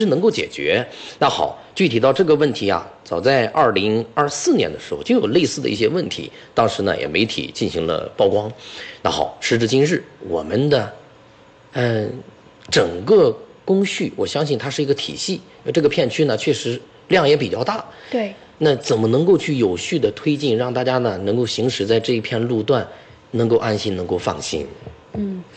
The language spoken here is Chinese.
能够解决。那好，具体到这个问题啊，早在2024年的时候就有类似的一些问题，当时呢也媒体进行了曝光。那好，时至今日，我们的整个工序，我相信它是一个体系，这个片区呢确实量也比较大。 对。 那怎么能够去有序的推进，让大家呢能够行驶在这一片路段，能够安心，能够放心？